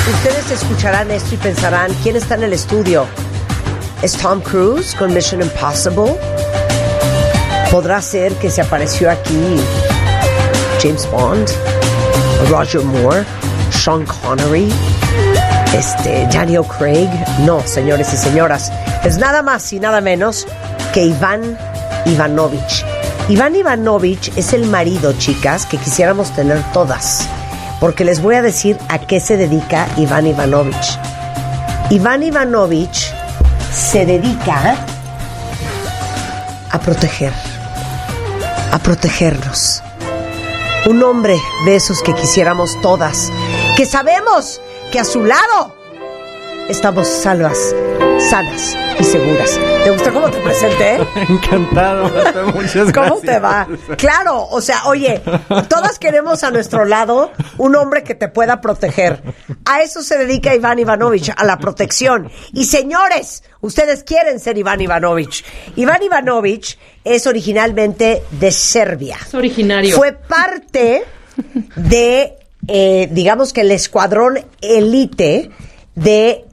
Ustedes escucharán esto y pensarán, ¿quién está en el estudio? ¿Es Tom Cruise con Mission Impossible? ¿Podrá ser que se apareció aquí James Bond? ¿Roger Moore? ¿Sean Connery? ¿Daniel Craig? No, señores y señoras. Es nada más y nada menos que Iván Ivanovich. Iván Ivanovich es el marido, chicas, que quisiéramos tener todas. Porque les voy a decir a qué se dedica Iván Ivanovich. Iván Ivanovich se dedica a protegernos. Un hombre de esos que quisiéramos todas, que sabemos que a su lado estamos salvas, sanas y seguras. ¿Te gustó cómo te presenté? Encantado, muchas gracias. ¿Cómo te va? Claro, o sea, oye, todas queremos a nuestro lado un hombre que te pueda proteger. A eso se dedica Iván Ivanovich, a la protección. Y señores, ustedes quieren ser Iván Ivanovich. Iván Ivanovich es originalmente de Serbia. Es originario. Fue parte de, digamos que el escuadrón élite de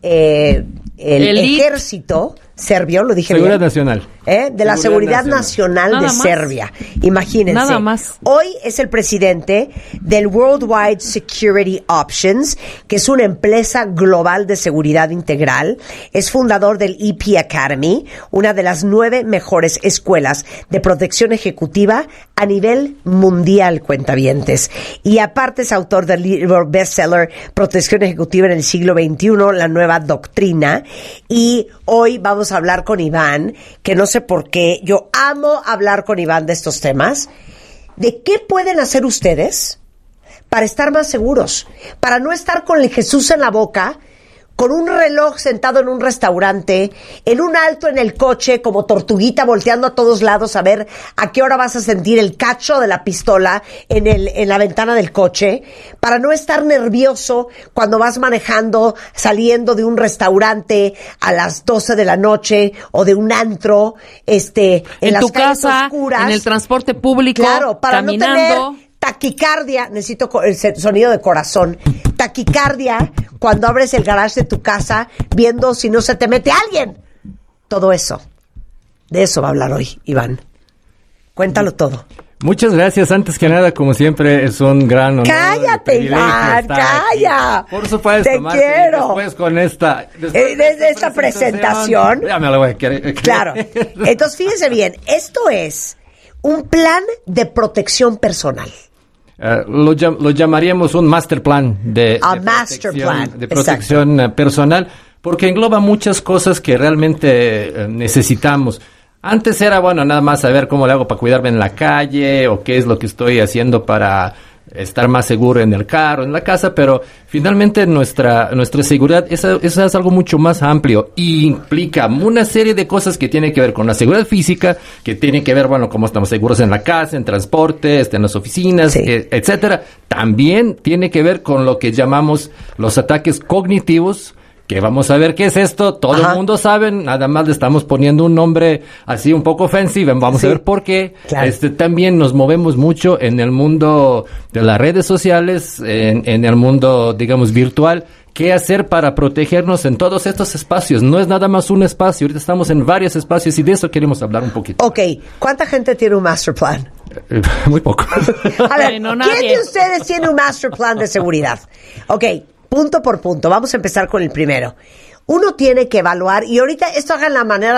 el ejército serbio, lo dije Seguridad bien. Nacional. De la Seguridad Nacional de Serbia. Imagínense. Nada más. Hoy es el presidente del Worldwide Security Options, que es una empresa global de seguridad integral. Es fundador del EP Academy, una de las 9 mejores escuelas de protección ejecutiva a nivel mundial, cuentavientes. Y aparte es autor del libro bestseller Protección Ejecutiva en el siglo XXI, la nueva doctrina. Y hoy vamos a hablar con Iván, que no sé por qué, yo amo hablar con Iván de estos temas, de qué pueden hacer ustedes para estar más seguros, para no estar con el Jesús en la boca, con un reloj sentado en un restaurante, en un alto en el coche, como tortuguita volteando a todos lados a ver a qué hora vas a sentir el cacho de la pistola en la ventana del coche, para no estar nervioso cuando vas manejando, saliendo de un restaurante a las 12 de la noche o de un antro, en las tu calles casa, oscuras. en el transporte público, claro, para caminando. no tener taquicardia, necesito el sonido de corazón. Taquicardia cuando abres el garage de tu casa viendo si no se te mete alguien. Todo eso. De eso va a hablar hoy, Iván. Cuéntalo todo. Muchas gracias. Antes que nada, como siempre, es un gran honor. Cállate, Iván, calla. Aquí. Por supuesto, te Martín, quiero. Después con esta... Desde esta presentación. Ya me la voy a querer. Claro. Entonces, fíjense bien. Esto es un plan de protección personal. Lo llamaríamos un master plan de protección personal, porque engloba muchas cosas que realmente necesitamos. Antes era, nada más saber cómo le hago para cuidarme en la calle, o qué es lo que estoy haciendo para estar más seguro en el carro, en la casa, pero finalmente nuestra seguridad, eso es algo mucho más amplio y implica una serie de cosas que tienen que ver con la seguridad física, que tienen que ver, cómo estamos seguros en la casa, en transporte, en las oficinas, sí, etcétera. También tiene que ver con lo que llamamos los ataques cognitivos, que vamos a ver qué es esto. Todo el mundo sabe, nada más le estamos poniendo un nombre así un poco offensive, vamos a ver por qué. Claro. También nos movemos mucho en el mundo de las redes sociales, en el mundo, digamos, virtual. ¿Qué hacer para protegernos en todos estos espacios? No es nada más un espacio, ahorita estamos en varios espacios y de eso queremos hablar un poquito. Ok, ¿cuánta gente tiene un master plan? Muy poco. A ver, ¿quién de ustedes tiene un master plan de seguridad? Ok, punto por punto. Vamos a empezar con el primero. Uno tiene que evaluar, y ahorita esto hagan la manera